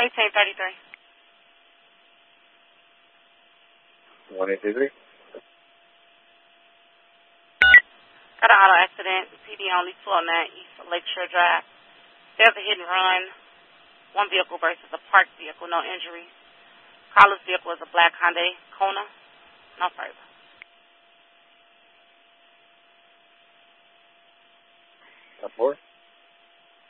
1833. 1833. Got an auto accident. PD only 209 East Lakeshore Drive. There's a hit and run. One vehicle versus a parked vehicle. No injuries. Caller's vehicle is a black Hyundai Kona. No further. Four.